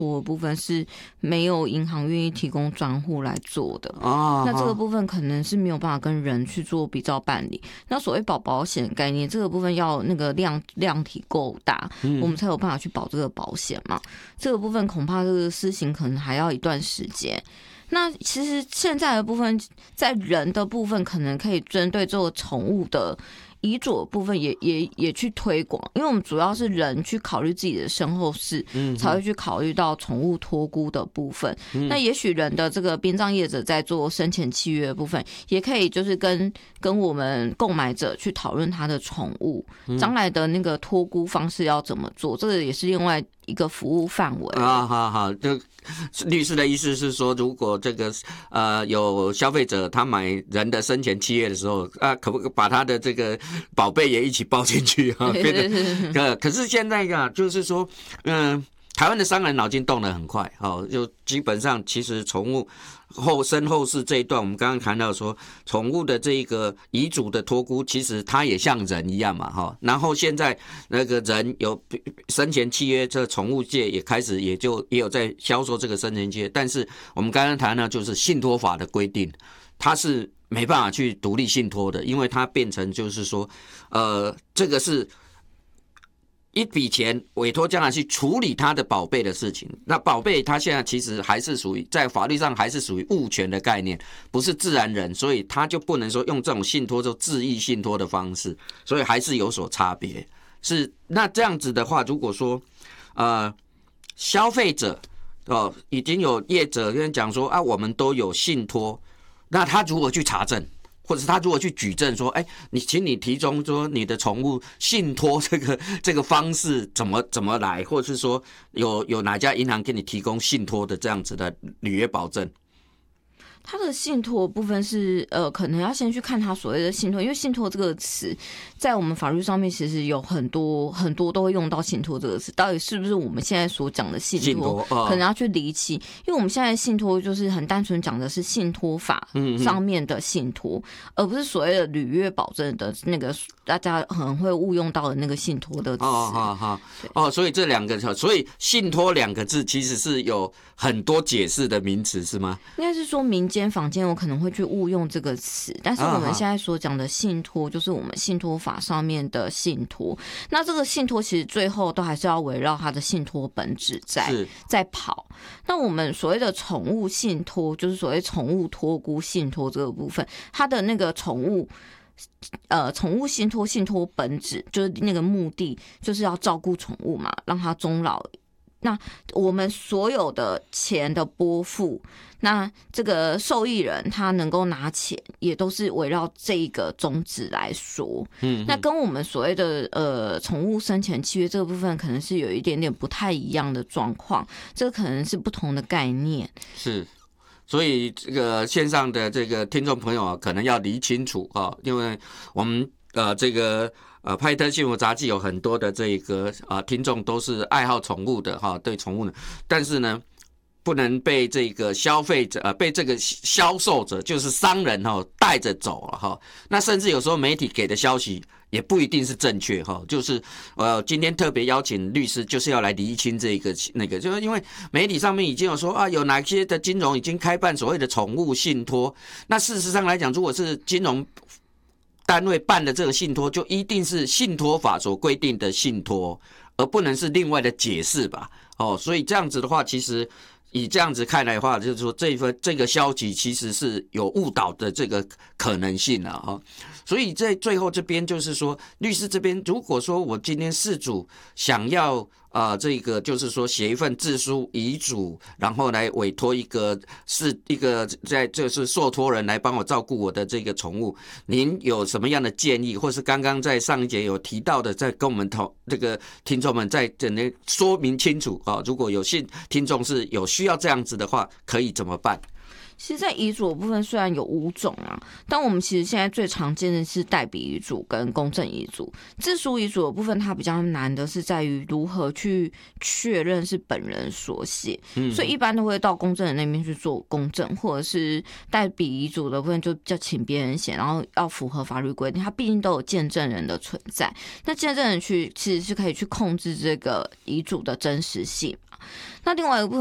托的部分是没有银行愿意提供专户来做的那这个部分可能是没有办法跟人去做比照办理。那所谓保险概念，这个部分要那个量体够大，我们才有办法去保这个保险嘛。这个部分恐怕这个施行可能还要一段时间。那其实现在的部分，在人的部分，可能可以针对这个宠物的遗嘱的部分也去推广，因为我们主要是人去考虑自己的身后事，才会去考虑到宠物托孤的部分。那也许人的这个殡葬业者在做生前契约的部分，也可以就是跟我们购买者去讨论他的宠物将来的那个托孤方式要怎么做，这个也是另外一个服务范围好，就律师的意思是说，如果这个有消费者他买人的生前契约的时候可不可以把他的这个宝贝也一起包进去可是现在就是说台湾的商人脑筋动得很快就基本上其实宠物身后事这一段，我们刚刚谈到说，宠物的这个遗嘱的托孤，其实它也像人一样嘛然后现在那个人有生前契约，这宠物界也开始也有在销售这个生前契约，但是我们刚刚谈到就是信托法的规定，它是没办法去独立信托的，因为它变成就是说这个是一笔钱委托将来去处理他的宝贝的事情，那宝贝他现在其实还是属于在法律上还是属于物权的概念，不是自然人，所以他就不能说用这种信托就自意信托的方式，所以还是有所差别。是那这样子的话，如果说消费者已经有业者跟讲说我们都有信托，那他如何去查证？或者他如果去举证说，请你提供说你的宠物信托这个方式怎么来，或者是说有哪家银行给你提供信托的这样子的履约保证？ 他的信托部分是可能要先去看他所谓的信托，因为信托这个词在我们法律上面其实有很多都会用到信托这个词，到底是不是我们现在所讲的信托可能要去厘清，因为我们现在信托就是很单纯讲的是信托法上面的信托，而不是所谓的履约保证的那个大家很会误用到的那个信托的词所以这两个，所以信托两个字其实是有很多解释的名词是吗？ 应该是说民间坊间有可能会去误用这个词，但是我们现在所讲的信托就是我们信托法上面的信托。那这个信托其实最后都还是要围绕它的信托本质在跑。那我们所谓的宠物信托，就是所谓宠物托孤信托这个部分，它的那个宠物信托本质就是那个目的就是要照顾宠物嘛，让它终老。那我们所有的钱的拨付，那这个受益人他能够拿钱，也都是围绕这一个宗旨来说。那跟我们所谓的宠物生前契约这个部分，可能是有一点点不太一样的状况，这个可能是不同的概念。 是。所以这个线上的这个听众朋友可能要理清楚因为我们这个派特幸福杂技有很多的这个听众都是爱好宠物的对宠物的，但是呢不能被这个消费者被这个销售者就是商人带着走了那甚至有时候媒体给的消息也不一定是正确就是今天特别邀请律师就是要来厘清这个就是因为媒体上面已经有说有哪些的金融已经开办所谓的宠物信托，那事实上来讲，如果是金融单位办的这个信托，就一定是信托法所规定的信托，而不能是另外的解释吧所以这样子的话，其实以这样子看来的话，就是说这个消息其实是有误导的这个可能性所以在最后这边就是说，律师这边如果说我今天事主想要这个就是说写一份自书遗嘱，然后来委托一个在就是受托人来帮我照顾我的这个宠物，您有什么样的建议，或是刚刚在上一节有提到的，再跟我们这个听众们再整个说明清楚如果有听众是有需要这样子的话，可以怎么办？ 其实，在遗嘱的部分虽然有5种但我们其实现在最常见的是代笔遗嘱跟公证遗嘱。自书遗嘱的部分，它比较难的是在于如何去确认是本人所写，所以一般都会到公证人那边去做公证，或者是代笔遗嘱的部分就请别人写，然后要符合法律规定，它毕竟都有见证人的存在。那见证人其实是可以去控制这个遗嘱的真实性。 那另外一个部分